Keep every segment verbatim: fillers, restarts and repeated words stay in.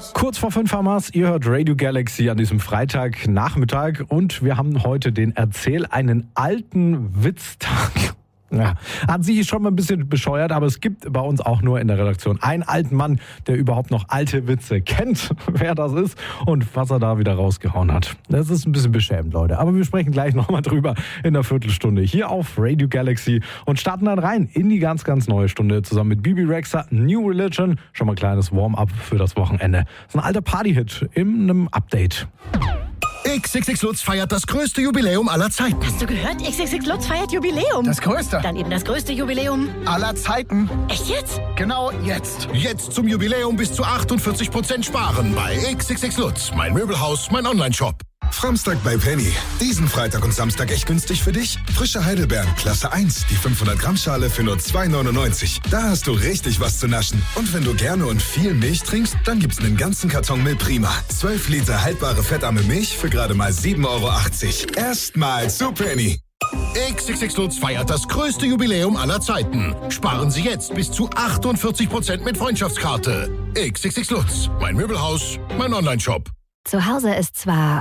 Kurz vor fünf haben wir's. Ihr hört Radio Galaxy an diesem Freitagnachmittag und wir haben heute den Erzähl einen alten Witztag. Ja, an sich ist schon mal ein bisschen bescheuert, aber es gibt bei uns auch nur in der Redaktion einen alten Mann, der überhaupt noch alte Witze kennt, wer das ist und was er da wieder rausgehauen hat. Das ist ein bisschen beschämend, Leute. Aber wir sprechen gleich nochmal drüber in der Viertelstunde hier auf Radio Galaxy und starten dann rein in die ganz, ganz neue Stunde zusammen mit Bibi Rexha, New Religion. Schon mal ein kleines Warm-up für das Wochenende. Das ist ein alter Party-Hit in einem Update. X X X Lutz feiert das größte Jubiläum aller Zeiten. Hast du gehört? X X X Lutz feiert Jubiläum. Das größte? Dann eben das größte Jubiläum aller Zeiten. Echt jetzt? Genau jetzt. Jetzt zum Jubiläum bis zu achtundvierzig Prozent sparen bei X X X Lutz. Mein Möbelhaus, mein Onlineshop. Framstag bei Penny. Diesen Freitag und Samstag echt günstig für dich. Frische Heidelbeeren, Klasse eins, die fünfhundert Gramm Schale für nur zwei neunundneunzig. Da hast du richtig was zu naschen. Und wenn du gerne und viel Milch trinkst, dann gibt's einen ganzen Karton Milch Prima. zwölf Liter haltbare fettarme Milch für gerade mal sieben Euro achtzig. Erstmal zu Penny. X X X Lutz feiert das größte Jubiläum aller Zeiten. Sparen Sie jetzt bis zu achtundvierzig Prozent mit Freundschaftskarte. X X X Lutz. Mein Möbelhaus, mein Onlineshop. Zu Hause ist zwar...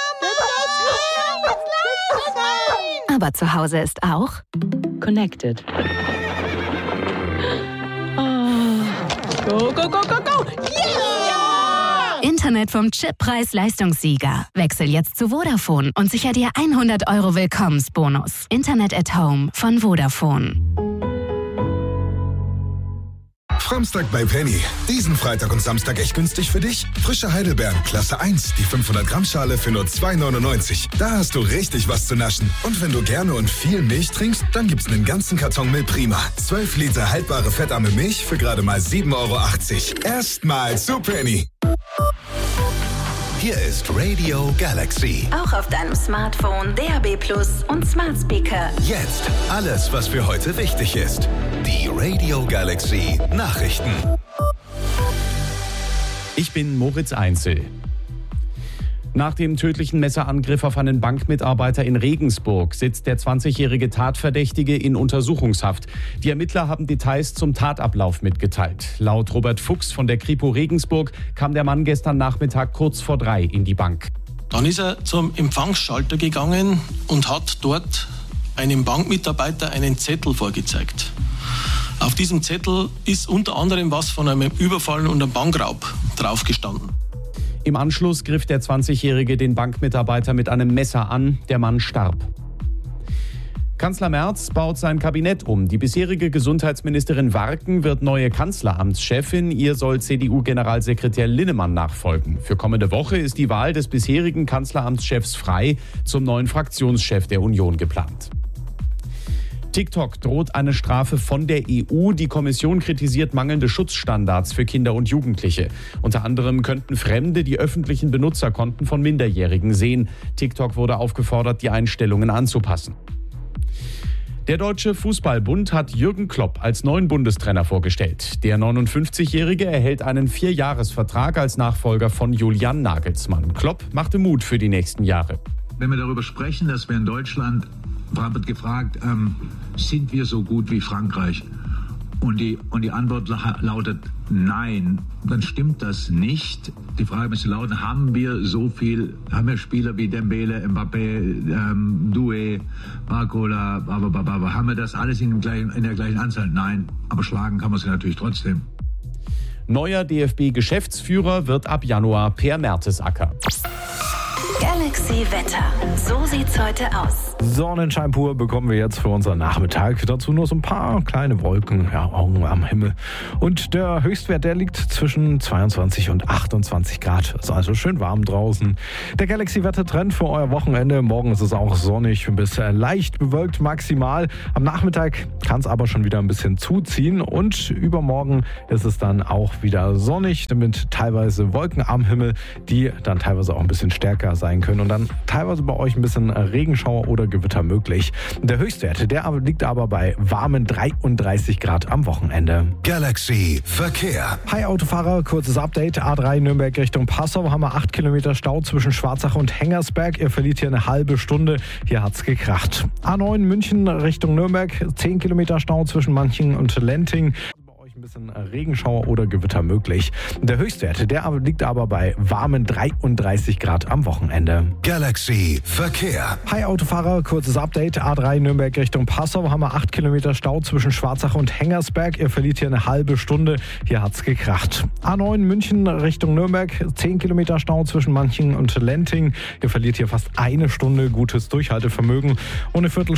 Aber zu Hause ist auch... Connected. Oh. Go, go, go, go, go! Yeah! Internet vom Chip Preis-Leistungssieger. Wechsel jetzt zu Vodafone und sicher dir hundert Euro Willkommensbonus. Internet at Home von Vodafone. Framstag bei Penny. Diesen Freitag und Samstag echt günstig für dich. Frische Heidelbeeren, Klasse eins, die fünfhundert Gramm Schale für nur zwei neunundneunzig. Da hast du richtig was zu naschen. Und wenn du gerne und viel Milch trinkst, dann gibt's einen ganzen Karton Milch Prima. zwölf Liter haltbare fettarme Milch für gerade mal sieben Euro achtzig. Erstmal zu Penny. Hier ist Radio Galaxy. Auch auf deinem Smartphone, D A B Plus und Smart Speaker. Jetzt alles, was für heute wichtig ist. Die Radio Galaxy Nachrichten. Ich bin Moritz Einzel. Nach dem tödlichen Messerangriff auf einen Bankmitarbeiter in Regensburg sitzt der zwanzigjährige Tatverdächtige in Untersuchungshaft. Die Ermittler haben Details zum Tatablauf mitgeteilt. Laut Robert Fuchs von der Kripo Regensburg kam der Mann gestern Nachmittag kurz vor drei in die Bank. Dann ist er zum Empfangsschalter gegangen und hat dort einem Bankmitarbeiter einen Zettel vorgezeigt. Auf diesem Zettel ist unter anderem was von einem Überfall und einem Bankraub draufgestanden. Im Anschluss griff der zwanzigjährige den Bankmitarbeiter mit einem Messer an. Der Mann starb. Kanzler Merz baut sein Kabinett um. Die bisherige Gesundheitsministerin Warken wird neue Kanzleramtschefin. Ihr soll C D U-Generalsekretär Linnemann nachfolgen. Für kommende Woche ist die Wahl des bisherigen Kanzleramtschefs Frey zum neuen Fraktionschef der Union geplant. TikTok droht eine Strafe von der E U. Die Kommission kritisiert mangelnde Schutzstandards für Kinder und Jugendliche. Unter anderem könnten Fremde die öffentlichen Benutzerkonten von Minderjährigen sehen. TikTok wurde aufgefordert, die Einstellungen anzupassen. Der Deutsche Fußballbund hat Jürgen Klopp als neuen Bundestrainer vorgestellt. Der neunundfünfzigjährige erhält einen Vierjahresvertrag als Nachfolger von Julian Nagelsmann. Klopp machte Mut für die nächsten Jahre. Wenn wir darüber sprechen, dass wir in Deutschland, da wird gefragt, ähm, sind wir so gut wie Frankreich? Und die, und die Antwort lautet nein, dann stimmt das nicht. Die Frage müsste lauten, haben wir so viel, haben wir Spieler wie Dembele, Mbappé, ähm, Doué, Barcola, babababa, haben wir das alles in, dem gleichen, in der gleichen Anzahl? Nein, aber schlagen kann man sie natürlich trotzdem. Neuer D F B-Geschäftsführer wird ab Januar Per Mertesacker. Galaxy Wetter. So sieht's heute aus. Sonnenschein pur bekommen wir jetzt für unseren Nachmittag. Dazu nur so ein paar kleine Wolken, ja, Augen am Himmel. Und der Höchstwert, der liegt zwischen zweiundzwanzig und achtundzwanzig Grad. Ist also schön warm draußen. Der Galaxy-Wettertrend für euer Wochenende. Morgen ist es auch sonnig bis leicht bewölkt maximal. Am Nachmittag kann es aber schon wieder ein bisschen zuziehen. Und übermorgen ist es dann auch wieder sonnig mit teilweise Wolken am Himmel, die dann teilweise auch ein bisschen stärker sein können. Und dann teilweise bei euch ein bisschen Regenschauer oder Gewitter möglich. Der Höchstwert, der liegt aber bei warmen dreiunddreißig Grad am Wochenende. Galaxy Verkehr. Hi Autofahrer, kurzes Update. A drei Nürnberg Richtung Passau haben wir acht Kilometer Stau zwischen Schwarzach und Hengersberg. Ihr verliert hier eine halbe Stunde. Hier hat's gekracht. A neun München Richtung Nürnberg, zehn Kilometer Stau zwischen Manching und Lenting. ein bisschen Regenschauer oder Gewitter möglich. Der Höchstwert, der liegt aber bei warmen dreiunddreißig Grad am Wochenende. Galaxy Verkehr. Hi Autofahrer, kurzes Update. A drei Nürnberg Richtung Passau haben wir acht Kilometer Stau zwischen Schwarzach und Hengersberg. Ihr verliert hier eine halbe Stunde. Hier hat's gekracht. A neun München Richtung Nürnberg. zehn Kilometer Stau zwischen Manching und Lenting. Ihr verliert hier fast eine Stunde. Gutes Durchhaltevermögen. Und eine Viertelstunde